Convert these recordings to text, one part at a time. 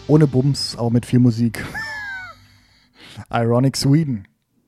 Ohne Bums, aber mit viel Musik. Ironic Sweden.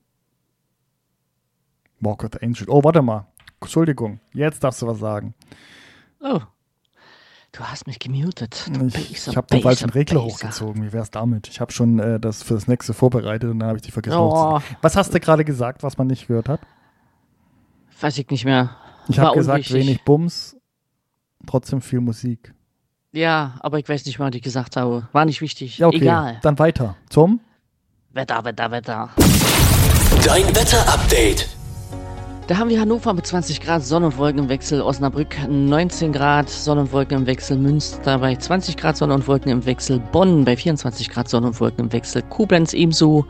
Walk with the Angel. Oh, warte mal. Entschuldigung, jetzt darfst du was sagen. Oh, du hast mich gemutet. Ich habe den falschen Regler hochgezogen. Wie wär's damit? Ich habe schon das für das nächste vorbereitet und dann habe ich die vergessen hochzuziehen. Was hast du gerade gesagt, was man nicht gehört hat? Weiß ich nicht mehr. Ich habe gesagt, wenig Bums, trotzdem viel Musik. Ja, aber ich weiß nicht mehr, was ich gesagt habe. War nicht wichtig. Ja, okay. Egal. Dann weiter zum Wetter. Dein Wetter-Update. Da haben wir Hannover mit 20 Grad Sonne und Wolken im Wechsel, Osnabrück 19 Grad Sonne und Wolken im Wechsel, Münster bei 20 Grad Sonne und Wolken im Wechsel, Bonn bei 24 Grad Sonne und Wolken im Wechsel, Koblenz ebenso,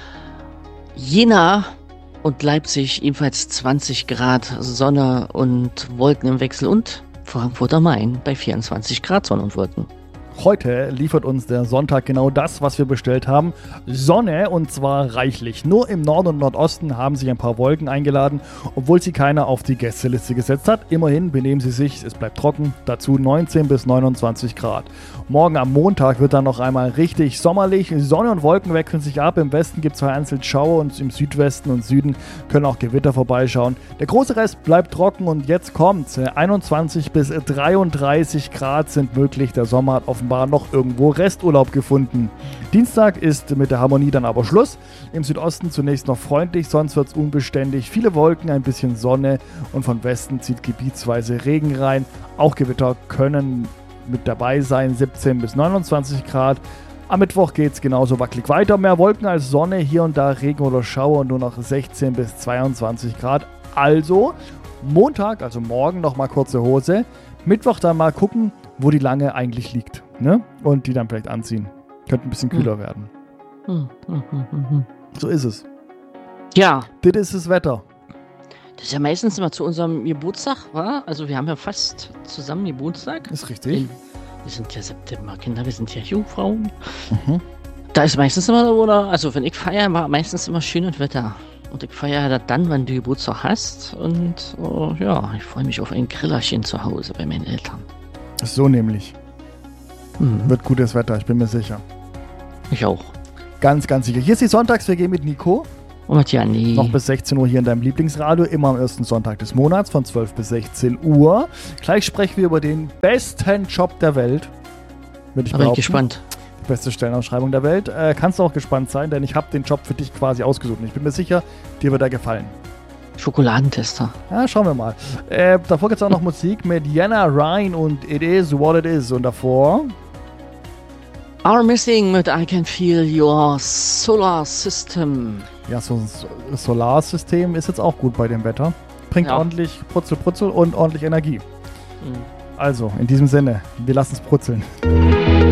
Jena und Leipzig ebenfalls 20 Grad Sonne und Wolken im Wechsel und Frankfurt am Main bei 24 Grad Sonne und Wolken. Heute liefert uns der Sonntag genau das, was wir bestellt haben. Sonne, und zwar reichlich. Nur im Norden und Nordosten haben sich ein paar Wolken eingeladen, obwohl sie keiner auf die Gästeliste gesetzt hat. Immerhin benehmen sie sich, es bleibt trocken, dazu 19 bis 29 Grad. Morgen am Montag wird dann noch einmal richtig sommerlich. Sonne und Wolken wechseln sich ab. Im Westen gibt es vereinzelt Schauer und im Südwesten und Süden können auch Gewitter vorbeischauen. Der große Rest bleibt trocken und jetzt kommt's. 21 bis 33 Grad sind möglich. Der Sommer hat offenbar noch irgendwo Resturlaub gefunden. Dienstag ist mit der Harmonie dann aber Schluss. Im Südosten zunächst noch freundlich, sonst wird es unbeständig. Viele Wolken, ein bisschen Sonne und von Westen zieht gebietsweise Regen rein. Auch Gewitter können mit dabei sein, 17 bis 29 Grad. Am Mittwoch geht es genauso wackelig weiter. Mehr Wolken als Sonne, hier und da Regen oder Schauer und nur noch 16 bis 22 Grad. Also Montag, also morgen nochmal kurze Hose. Mittwoch dann mal gucken, wo die Lange eigentlich liegt. Ne? Und die dann vielleicht anziehen. Könnte ein bisschen kühler werden. So ist es. Ja. Das ist das Wetter. Das ist ja meistens immer zu unserem Geburtstag, wa? Also wir haben ja fast zusammen Geburtstag. Ist richtig. Wir sind ja Septemberkinder, wir sind ja Jungfrauen. Da ist meistens immer, oder? Also wenn ich feiere, war meistens immer schönes Wetter. Und ich feiere das dann, wenn du Geburtstag hast. Und ja, ich freue mich auf ein Grillerchen zu Hause bei meinen Eltern. So nämlich. Wird gutes Wetter, ich bin mir sicher. Ich auch. Ganz, ganz sicher. Hier ist die Sonntags-WG mit Nico. Und ja, nee. Noch bis 16 Uhr hier in deinem Lieblingsradio, immer am ersten Sonntag des Monats von 12 bis 16 Uhr. Gleich sprechen wir über den besten Job der Welt. Bin ich gespannt. Die beste Stellenausschreibung der Welt. Kannst du auch gespannt sein, denn ich habe den Job für dich quasi ausgesucht. Und ich bin mir sicher, dir wird er gefallen. Schokoladentester. Ja, schauen wir mal. Davor gibt es auch noch Musik mit Jenna Ryan und It Is What It Is. Und davor Are Missing mit I Can Feel Your Solar System. Ja, so ein Solarsystem ist jetzt auch gut bei dem Wetter. Bringt ordentlich Prutzel und ordentlich Energie. Also, in diesem Sinne, wir lassen es brutzeln.